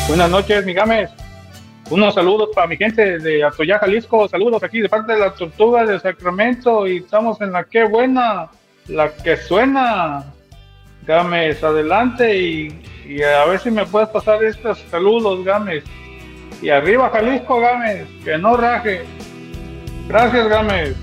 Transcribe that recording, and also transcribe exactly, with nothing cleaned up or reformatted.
Buenas noches, mi Gámez. Unos saludos para mi gente de Atoyá, Jalisco. Saludos aquí de parte de la Tortuga de Sacramento. Y estamos en la que buena, la que suena. Gámez, adelante y, y a ver si me puedes pasar estos saludos, Gámez. Y arriba Jalisco, Gámez, que no raje. Gracias, Gámez.